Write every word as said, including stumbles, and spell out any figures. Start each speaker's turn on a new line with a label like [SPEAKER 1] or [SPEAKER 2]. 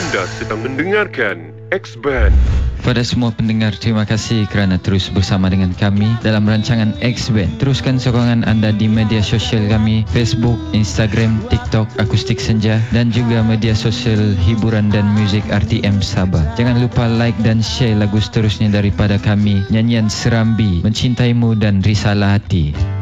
[SPEAKER 1] Anda sedang mendengarkan X-Band.
[SPEAKER 2] Pada semua pendengar, terima kasih kerana terus bersama dengan kami dalam rancangan X-Band. Teruskan sokongan anda di media sosial kami, Facebook, Instagram, TikTok, Akustik Senja dan juga media sosial hiburan dan muzik R T M Sabah. Jangan lupa like dan share lagu seterusnya daripada kami, nyanyian Serambi, Mencintaimu dan Risalah Hati.